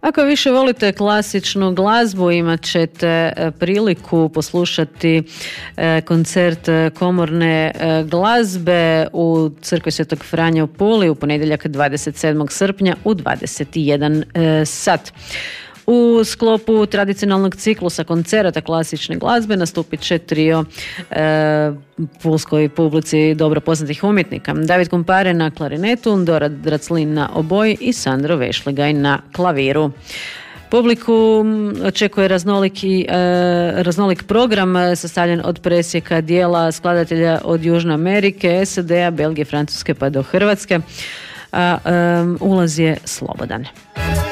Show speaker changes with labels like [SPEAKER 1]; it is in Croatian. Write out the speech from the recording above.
[SPEAKER 1] Ako više volite klasičnu glazbu, imat ćete priliku poslušati koncert komorne glazbe u Crkvi Svetog Franje u Puli u ponedjeljak 27. srpnja u 21 sat. U sklopu tradicionalnog ciklusa koncerata klasične glazbe nastupit će trio pulskoj publici dobro poznatih umjetnika. David Kumpare na klarinetu, Dora Draclin na oboji i Sandro Vešligaj na klaviru. Publiku očekuje raznolik program sastavljen od presjeka dijela skladatelja od Južne Amerike, SAD-a, Belgije, Francuske pa do Hrvatske. Ulaz je slobodan.